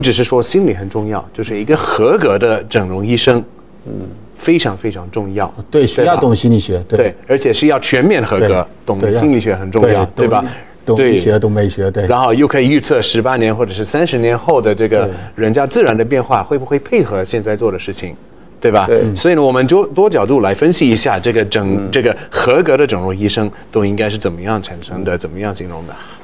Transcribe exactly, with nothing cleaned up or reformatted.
只是说心理很重要，就是一个合格的整容医生，嗯，非常非常重要。 对，需要懂心理学，对， 对，而且是要全面合格，懂心理学很重要，对吧？ 懂医学，懂美学，对。 然后又可以预测十八年或者是三十年后的这个人家自然的变化会不会配合现在做的事情，对吧？对。所以呢，我们就多角度来分析一下这个整、嗯、这个合格的整容医生都应该是怎么样产生的，怎么样形容的。